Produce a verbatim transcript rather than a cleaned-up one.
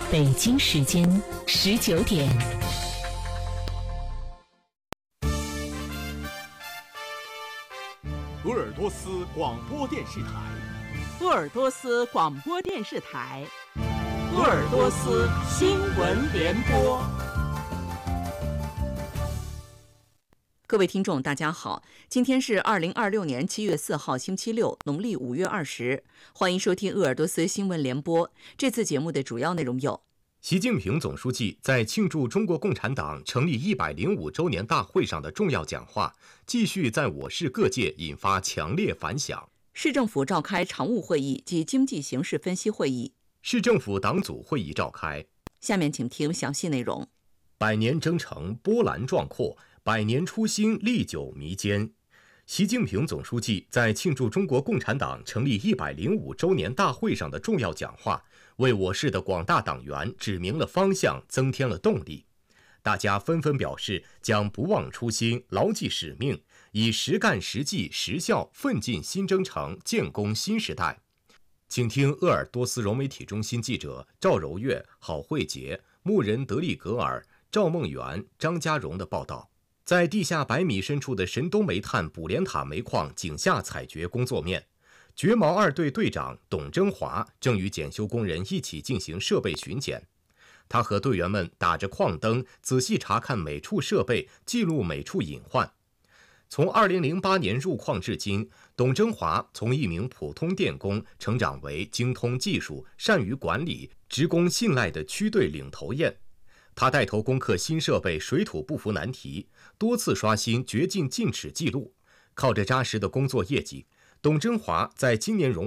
北京时间十九点。 鄂尔多斯广播电视台， 鄂尔多斯广播电视台，鄂尔多斯新闻联播。各位听众，大家好，今天是二零二六年七月四号，星期六，农历五月二十，欢迎收听鄂尔多斯新闻联播。这次节目的主要内容有： 习近平总书记在庆祝中国共产党成立一百零五周年大会上的重要讲话，继续在我市各界引发强烈反响。 市政府召开常务会议及经济形势分析会议， 市政府党组会议召开。 下面请听详细内容。 百年征程波澜壮阔，百年初心历久弥坚。习近平总书记在庆祝中国共产党成立一百零五周年大会上的重要讲话，为我市的广大党员指明了方向，增添了动力。大家纷纷表示将不忘初心，牢记使命，以实干实际实效奋进新征程，建功新时代。请听鄂尔多斯融媒体中心记者赵柔月、郝慧杰、牧人德利格尔、赵梦媛、张家荣的报道。在地下百米深处的神东煤炭卜连塔煤矿井下采掘工作面，掘毛二队队长董征华正与检修工人一起进行设备巡检。他和队员们打着矿灯，仔细查看每处设备，记录每处隐患。从二零零八年入矿至今，董征华从一名普通电工成长为精通技术、善于管理、职工信赖的区队领头雁。他带头攻克新设备水土不服难题，多次刷新掘进进尺纪录。靠着扎实的工作业绩，董征华在今年荣